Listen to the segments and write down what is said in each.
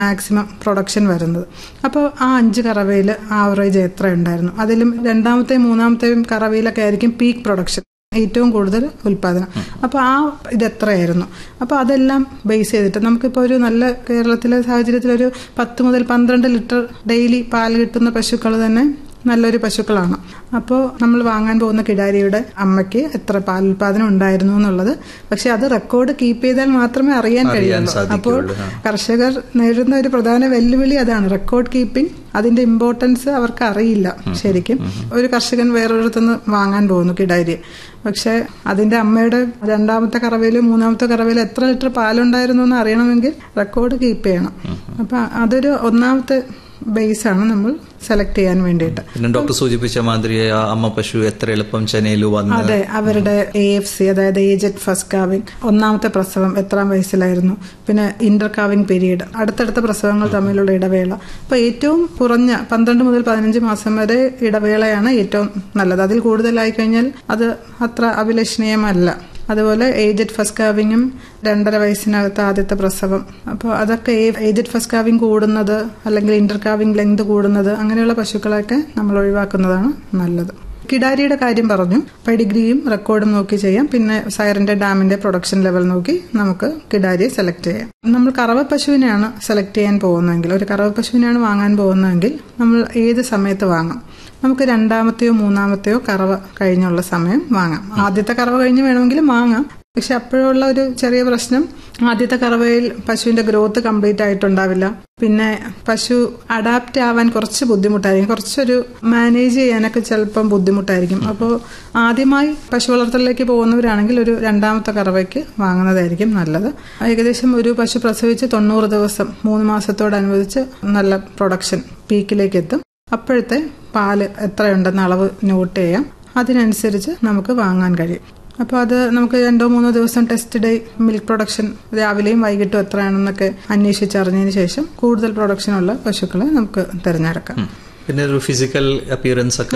Maximum production വരുന്നത്. അപ്പോൾ ആ 5 കറവയിൽ ആവറേജ് എത്ര ഉണ്ടായിരുന്നു, അതിലും രണ്ടാമത്തെയും മൂന്നാമത്തെയും കറവയിലൊക്കെ ആയിരിക്കും പീക്ക് പ്രൊഡക്ഷൻ, ഏറ്റവും കൂടുതൽ ഉൽപ്പാദനം. അപ്പോൾ ആ ഇതെത്രയായിരുന്നു, അപ്പോൾ അതെല്ലാം ബേസ് ചെയ്തിട്ട് നമുക്കിപ്പോൾ ഒരു നല്ല കേരളത്തിലെ സാഹചര്യത്തിൽ ഒരു 10 മുതൽ 12 ലിറ്റർ ഡെയിലി പാൽ കിട്ടുന്ന പശുക്കൾ തന്നെ നല്ലൊരു പശുക്കളാണ്. അപ്പോൾ നമ്മൾ വാങ്ങാൻ പോകുന്ന കിടാരിയുടെ അമ്മയ്ക്ക് എത്ര പാൽ ഉൽപാദനം ഉണ്ടായിരുന്നു എന്നുള്ളത്, പക്ഷെ അത് റെക്കോർഡ് കീപ്പ് ചെയ്താൽ മാത്രമേ അറിയാൻ കഴിയുള്ളൂ. അപ്പോൾ കർഷകർ നേരിടുന്ന ഒരു പ്രധാന വെല്ലുവിളി അതാണ്, റെക്കോർഡ് കീപ്പിംഗ്. അതിന്റെ ഇമ്പോർട്ടൻസ് അവർക്ക് അറിയില്ല ശരിക്കും. ഒരു കർഷകൻ വേറൊരിടത്തുനിന്ന് വാങ്ങാൻ പോകുന്നു കിടാരിയെ, പക്ഷെ അതിന്റെ അമ്മയുടെ രണ്ടാമത്തെ കറവയിലും മൂന്നാമത്തെ കറവയിലും എത്ര ലിറ്റർ പാലുണ്ടായിരുന്നു എന്ന് അറിയണമെങ്കിൽ റെക്കോർഡ് കീപ്പ് ചെയ്യണം. അപ്പൊ അതൊരു ഒന്നാമത്തെ ബേസാണ് നമ്മൾ സെലക്ട് ചെയ്യാൻ വേണ്ടിയിട്ട്. പിന്നെ ഡോക്ടർ സൂചിപ്പിച്ച മാതിരി അമ്മ പശു എത്ര എളുപ്പം ചെനയിൽ വന്നു, അതെ, അവരുടെ AFC അതായത് ഏജഡ് ഫസ്റ്റ് കാവിംഗ്, ഒന്നാമത്തെ പ്രസവം എത്രാം വയസ്സിലായിരുന്നു, പിന്നെ ഇന്റർ കാവിംഗ് പീരീഡ്, അടുത്തടുത്ത പ്രസവങ്ങൾ തമ്മിലുള്ള ഇടവേള. അപ്പോൾ ഏറ്റവും കുറഞ്ഞ 12 മുതൽ 15 മാസം വരെ ഇടവേളയാണ് ഏറ്റവും നല്ലത്. അതിൽ കൂടുതലായി കഴിഞ്ഞാൽ അത് അത്ര അഭിലഷണീയമല്ല. അതുപോലെ ഏജഡ് ഫസ്റ്റ് കാവിങ്ങും 2.5 വയസ്സിനകത്ത് ആദ്യത്തെ പ്രസവം. അപ്പോൾ അതൊക്കെ ഏജഡ് ഫസ്റ്റ് കാവിങ് കൂടുന്നത് അല്ലെങ്കിൽ ഇന്റർ കാവിങ് ലെങ്ത് കൂടുന്നത്, അങ്ങനെയുള്ള പശുക്കളൊക്കെ നമ്മൾ ഒഴിവാക്കുന്നതാണ് നല്ലത്. കിടാരിയുടെ കാര്യം പറഞ്ഞു, പെഡിഗ്രിയും റെക്കോർഡും നോക്കി ചെയ്യാം. പിന്നെ സൈറിന്റെ ഡാമിന്റെ പ്രൊഡക്ഷൻ ലെവൽ നോക്കി നമുക്ക് കിടാരിയെ സെലക്ട് ചെയ്യാം. നമ്മൾ കറവ പശുവിനെയാണ് സെലക്ട് ചെയ്യാൻ പോകുന്നതെങ്കിൽ, ഒരു കറവ പശുവിനെയാണ് വാങ്ങാൻ പോകുന്നതെങ്കിൽ നമ്മൾ ഏത് സമയത്ത് വാങ്ങാം? നമുക്ക് രണ്ടാമത്തെയോ മൂന്നാമത്തെയോ കറവ കഴിഞ്ഞുള്ള സമയം വാങ്ങാം. ആദ്യത്തെ കറവ കഴിഞ്ഞ് വേണമെങ്കിലും വാങ്ങാം. പക്ഷെ അപ്പോഴുള്ള ഒരു ചെറിയ പ്രശ്നം, ആദ്യത്തെ കറവയിൽ പശുവിന്റെ ഗ്രോത്ത് കംപ്ലീറ്റ് ആയിട്ടുണ്ടാവില്ല. പിന്നെ പശു അഡാപ്റ്റ് ആവാൻ കുറച്ച് ബുദ്ധിമുട്ടായിരിക്കും, കുറച്ചൊരു മാനേജ് ചെയ്യാനൊക്കെ ചിലപ്പം ബുദ്ധിമുട്ടായിരിക്കും. അപ്പോൾ ആദ്യമായി പശു വളർത്തലിലേക്ക് പോകുന്നവരാണെങ്കിൽ ഒരു രണ്ടാമത്തെ കറവയ്ക്ക് വാങ്ങുന്നതായിരിക്കും നല്ലത്. ഏകദേശം ഒരു പശു പ്രസവിച്ച് 90 ദിവസം 3 മാസത്തോടനുബന്ധിച്ച് നല്ല പ്രൊഡക്ഷൻ പീക്കിലേക്ക് എത്തും. അപ്പോഴത്തെ പാല് എത്രയുണ്ടെന്ന് അളവ് നോട്ട് ചെയ്യാം. അതിനനുസരിച്ച് നമുക്ക് വാങ്ങാൻ കഴിയും. അപ്പോൾ അത് നമുക്ക് 2-3 ദിവസം ടെസ്റ്റ് ഡേ മിൽക്ക് പ്രൊഡക്ഷൻ രാവിലെയും വൈകിട്ടും എത്രയാണെന്നൊക്കെ അന്വേഷിച്ചറിഞ്ഞതിന് ശേഷം കൂടുതൽ പ്രൊഡക്ഷനുള്ള പശുക്കളെ നമുക്ക് തിരഞ്ഞെടുക്കാം. പിന്നെ ഒരു ഫിസിക്കൽ അപ്പിയറൻസ് ഒക്കെ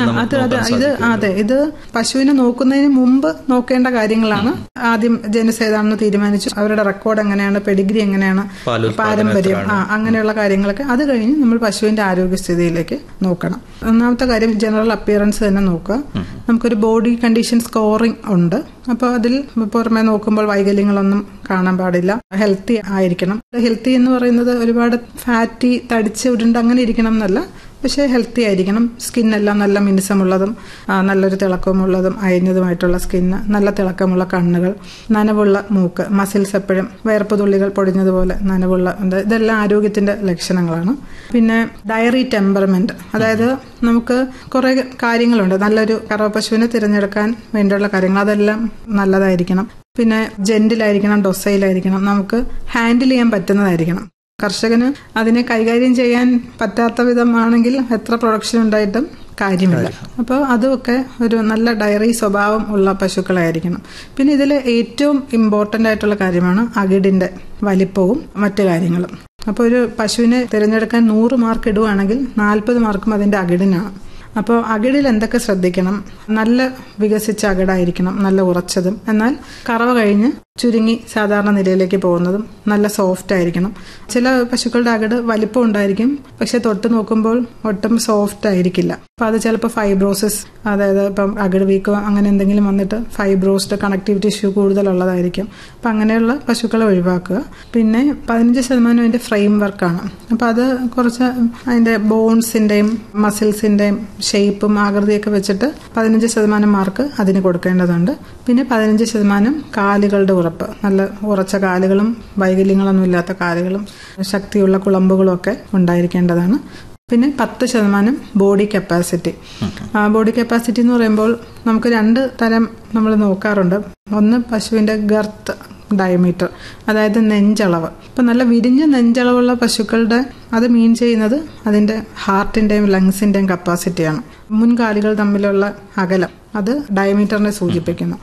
ഇത് പശുവിനെ നോക്കുന്നതിന് മുമ്പ് നോക്കേണ്ട കാര്യങ്ങളാണ്. ആദ്യം ജനസ് ഏതാണെന്ന് തീരുമാനിച്ചു, അവരുടെ റെക്കോർഡ് എങ്ങനെയാണ്, പെഡിഗ്രി എങ്ങനെയാണ്, പാരമ്പര്യം, അങ്ങനെയുള്ള കാര്യങ്ങളൊക്കെ. അത് കഴിഞ്ഞ് നമ്മൾ പശുവിന്റെ ആരോഗ്യസ്ഥിതിയിലേക്ക് നോക്കണം. ഒന്നാമത്തെ കാര്യം ജനറൽ അപ്പിയറൻസ് തന്നെ നോക്കുക. നമുക്കൊരു ബോഡി കണ്ടീഷൻ സ്കോറിംഗ് ഉണ്ട്. അപ്പോൾ അതിൽ പുറമെ നോക്കുമ്പോൾ വൈകല്യങ്ങളൊന്നും കാണാൻ പാടില്ല. ഹെൽത്തി ആയിരിക്കണം. ഹെൽത്തി എന്ന് പറയുന്നത് ഒരുപാട് ഫാറ്റി, തടിച്ച് ഉരുണ്ട് അങ്ങനെ ഇരിക്കണം എന്നല്ല, പക്ഷേ ഹെൽത്തി ആയിരിക്കണം. സ്കിന്നെല്ലാം നല്ല മിനുസമുള്ളതും നല്ലൊരു തിളക്കമുള്ളതും അയഞ്ഞതുമായിട്ടുള്ള സ്കിന്ന്, നല്ല തിളക്കമുള്ള കണ്ണുകൾ, നനവുള്ള മൂക്ക്, മസിൽസ് എപ്പോഴും വേർപ്പ് തുള്ളികൾ പൊടിഞ്ഞതുപോലെ നനവുള്ള, ഇതെല്ലാം ആരോഗ്യത്തിന്റെ ലക്ഷണങ്ങളാണ്. പിന്നെ ഡയറി ടെമ്പർമെന്റ്, അതായത് നമുക്ക് കുറെ കാര്യങ്ങളുണ്ട് നല്ലൊരു കറവ പശുവിനെ തിരഞ്ഞെടുക്കാൻ വേണ്ടിയുള്ള കാര്യങ്ങൾ, അതെല്ലാം നല്ലതായിരിക്കണം. പിന്നെ ജെന്റിലായിരിക്കണം, ഡൊസൈലായിരിക്കണം, നമുക്ക് ഹാൻഡിൽ ചെയ്യാൻ പറ്റുന്നതായിരിക്കണം. കർഷകന് അതിനെ കൈകാര്യം ചെയ്യാൻ പറ്റാത്ത വിധമാണെങ്കിൽ എത്ര പ്രൊഡക്ഷൻ ഉണ്ടായിട്ടും കാര്യമില്ല. അപ്പോൾ അതുമൊക്കെ ഒരു നല്ല ഡയറി സ്വഭാവം ഉള്ള പശുക്കളായിരിക്കണം. പിന്നെ ഇതിൽ ഏറ്റവും ഇമ്പോർട്ടൻ്റ് ആയിട്ടുള്ള കാര്യമാണ് അകിടിന്റെ വലിപ്പവും മറ്റു കാര്യങ്ങളും. അപ്പോൾ ഒരു പശുവിനെ തിരഞ്ഞെടുക്കാൻ 100 മാർക്ക് ഇടുവാണെങ്കിൽ 40 മാർക്കും അതിന്റെ അകിടിനാണ്. അപ്പോൾ അകിടിൽ എന്തൊക്കെ ശ്രദ്ധിക്കണം? നല്ല വികസിച്ച അകിടായിരിക്കണം, നല്ല ഉറച്ചതും, എന്നാൽ കറവ കഴിഞ്ഞ് ചുരുങ്ങി സാധാരണ നിലയിലേക്ക് പോകുന്നതും, നല്ല സോഫ്റ്റ് ആയിരിക്കണം. ചില പശുക്കളുടെ അകിട് വലിപ്പം ഉണ്ടായിരിക്കും, പക്ഷെ തൊട്ട് നോക്കുമ്പോൾ ഒട്ടും സോഫ്റ്റ് ആയിരിക്കില്ല. അപ്പോൾ അത് ചിലപ്പോൾ ഫൈബ്രോസിസ്, അതായത് ഇപ്പം അകിട് വീക്കോ അങ്ങനെ എന്തെങ്കിലും വന്നിട്ട് ഫൈബ്രോസ്ഡ് കണക്ടിവിറ്റി ഇഷ്യൂ കൂടുതലുള്ളതായിരിക്കും. അപ്പം അങ്ങനെയുള്ള പശുക്കളെ ഒഴിവാക്കുക. പിന്നെ 15% അതിൻ്റെ ഫ്രെയിം വർക്കാണ്. അപ്പോൾ അത് കുറച്ച് അതിൻ്റെ ബോൺസിൻ്റെയും മസിൽസിൻ്റെയും ഷേപ്പും ആകൃതിയൊക്കെ വെച്ചിട്ട് 15% മാർക്ക് അതിന് കൊടുക്കേണ്ടതുണ്ട്. പിന്നെ 15% കാലുകളുടെ ഉറപ്പ്, നല്ല ഉറച്ച കാലുകളും വൈകല്യങ്ങളൊന്നും ഇല്ലാത്ത കാലുകളും ശക്തിയുള്ള കുളമ്പുകളും ഒക്കെ ഉണ്ടായിരിക്കേണ്ടതാണ്. പിന്നെ 10% ബോഡി കപ്പാസിറ്റി. ബോഡി കപ്പാസിറ്റി എന്ന് പറയുമ്പോൾ നമുക്ക് 2 തരം നമ്മൾ നോക്കാറുണ്ട്. ഒന്ന് പശുവിന്റെ ഗർത്ത് ഡയമീറ്റർ, അതായത് നെഞ്ചളവ്. ഇപ്പം നല്ല വിരിഞ്ഞ നെഞ്ചളവുള്ള പശുക്കളുടെ അത് മീൻ ചെയ്യുന്നത് അതിന്റെ ഹാർട്ടിന്റെയും ലങ്സിന്റെയും കപ്പാസിറ്റിയാണ്. മുൻകാലുകൾ തമ്മിലുള്ള അകലം അത് ഡയമീറ്ററിനെ സൂചിപ്പിക്കുന്നു.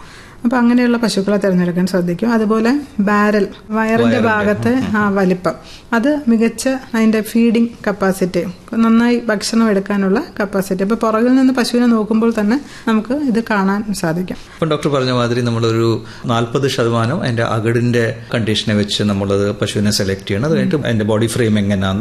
അപ്പൊ അങ്ങനെയുള്ള പശുക്കളെ തിരഞ്ഞെടുക്കാൻ ശ്രദ്ധിക്കും. അതുപോലെ ബാരൽ, വയറിന്റെ ഭാഗത്തെ വലിപ്പം, അത് മികച്ച അതിന്റെ ഫീഡിംഗ് കപ്പാസിറ്റി, നന്നായി ഭക്ഷണം എടുക്കാനുള്ള കപ്പാസിറ്റി. അപ്പൊ പുറകിൽ നിന്ന് പശുവിനെ നോക്കുമ്പോൾ തന്നെ നമുക്ക് ഇത് കാണാൻ സാധിക്കും. ഇപ്പം ഡോക്ടർ പറഞ്ഞ മാതിരി നമ്മളൊരു 40% അതിന്റെ അകടിന്റെ കണ്ടീഷനെ വെച്ച് നമ്മളത് പശുവിനെ സെലക്ട് ചെയ്യണം. അത് കഴിഞ്ഞിട്ട് അതിന്റെ ബോഡി ഫ്രെയിം എങ്ങനെയാണ്,